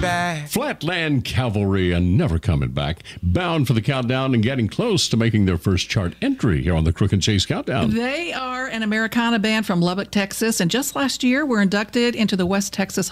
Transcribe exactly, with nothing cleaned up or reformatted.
back. Flatland Cavalry and Never Coming Back, bound for the countdown and getting close to making their first chart entry here on the Crook and Chase Countdown. They are an Americana band from Lubbock, Texas, and just last year were inducted into the West Texas